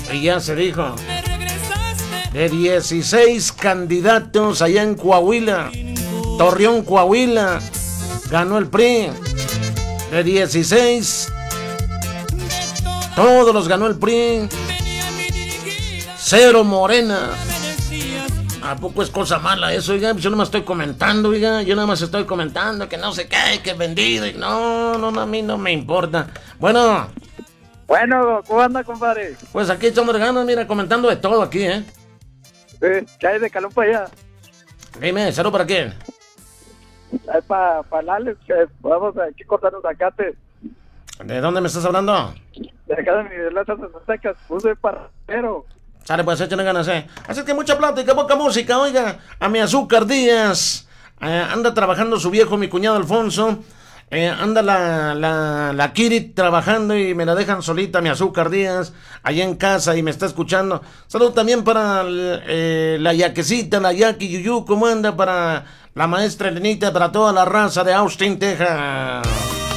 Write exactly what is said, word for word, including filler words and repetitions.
Y ya se dijo. De dieciséis candidatos allá en Coahuila, Torreón, Coahuila, ganó el P R I. De dieciséis, todos los ganó el P R I. Cero Morena. ¿A poco es cosa mala eso, oiga? Yo nada más estoy comentando, oiga. Yo nada más estoy comentando que no sé qué, que vendido. Y no, no, no, a mí no me importa. Bueno. Bueno, ¿cómo anda, compadre? Pues aquí echando ganas, mira, comentando de todo aquí, ¿eh? Eh, ¿qué hay de calón para allá? Dime, ¿cero para quién? Es para pa Alex, que vamos aquí cortar un zacate. ¿De dónde me estás hablando? De acá de mi de las Aztecas, puse parrero. Sale, pues échale ganas, ¿eh? Así que mucha plática, poca música, oiga. A mi Azúcar Díaz. Eh, anda trabajando su viejo, mi cuñado Alfonso. Eh, anda la, la, la Kiri trabajando y me la dejan solita, mi Azúcar Díaz, allá en casa y me está escuchando. Saludos también para el, eh, la Yaquecita, la Yaqui Yuyu, ¿cómo anda? Para la maestra Elenita, para toda la raza de Austin, Texas.